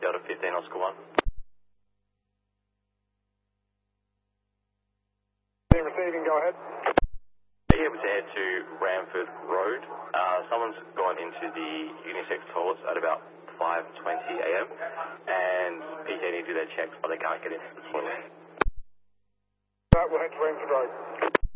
Delta 15, Oscar 1. Receiving, go ahead. Are you able to head to Ramford Road? Someone's gone into the unisex toilets at about 5:20 a.m. and PK need to do their checks, but they can't get into the toilet. Right, we'll head to Ramford Road.